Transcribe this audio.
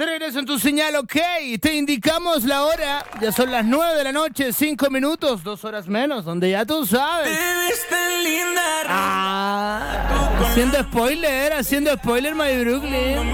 Te regreso en tu señal, ok. Te indicamos la hora. Ya son las 9 de la noche, 5 minutos, 2 horas menos, donde ya tú sabes. Haciendo spoiler, my Brooklyn.